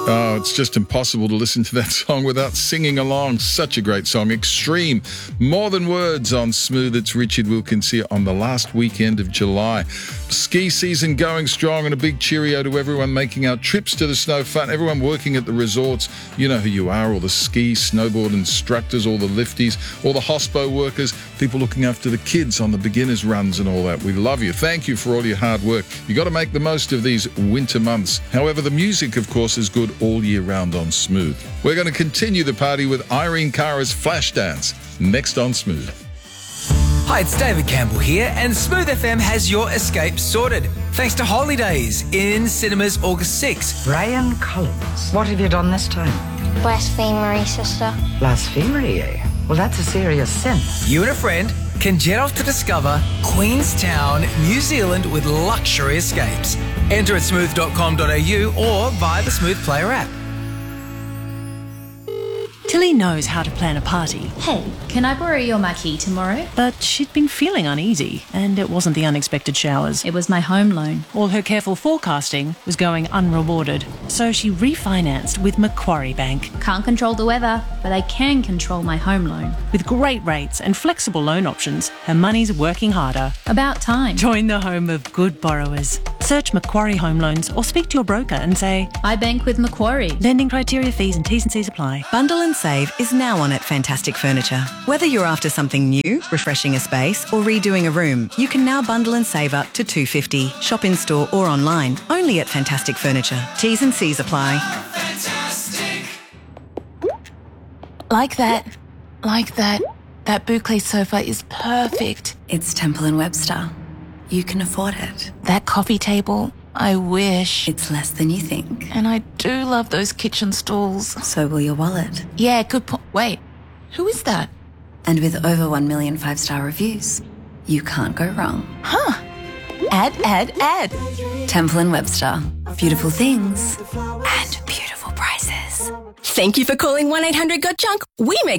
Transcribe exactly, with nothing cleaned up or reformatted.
Oh, it's just impossible to listen to that song without singing along. Such a great song. Extreme. More Than Words on Smooth. It's Richard Wilkins here on the last weekend of July. Ski season going strong, and a big cheerio to everyone making our trips to the snow fun. Everyone working at the resorts. You know who you are. All the ski, snowboard instructors, all the lifties, all the hospo workers, people looking after the kids on the beginners runs and all that. We love you. Thank you for all your hard work. You got to make the most of these winter months. However, the music, of course, is good all year round on Smooth. We're going to continue the party with Irene Cara's Flashdance next on Smooth. Hi, it's David Campbell here, and Smooth F M has your escape sorted. Thanks to Holidays in cinemas August sixth. Brian Collins, what have you done this time? Blasphemery, sister. Blasphemy, eh? Well, that's a serious sin. You and a friend can jet off to discover Queenstown, New Zealand with luxury escapes. Enter at smooth dot com dot a u or via the Smooth Player app. Tilly knows how to plan a party. Hey, can I borrow your marquee tomorrow? But she'd been feeling uneasy, and it wasn't the unexpected showers. It was my home loan. All her careful forecasting was going unrewarded, so she refinanced with Macquarie Bank. Can't control the weather, but I can control my home loan. With great rates and flexible loan options, her money's working harder. About time. Join the home of good borrowers. Search Macquarie Home Loans or speak to your broker and say, I bank with Macquarie. Lending criteria, fees and T's and C's apply. Bundle and Save is now on at Fantastic Furniture. Whether you're after something new, refreshing a space or redoing a room, you can now bundle and save up to two hundred fifty dollars. Shop in store or online, only at Fantastic Furniture. T's and C's apply. Fantastic. Like that. Like that. That boucle sofa is perfect. It's Temple and Webster. You can afford it. That coffee table, I wish. It's less than you think. And I do love those kitchen stools. So will your wallet. Yeah, good point. Wait, who is that? And with over one million five-star reviews, you can't go wrong. Huh. Add, add, add. Temple and Webster. Beautiful things and beautiful prices. Thank you for calling one eight hundred got junk. We make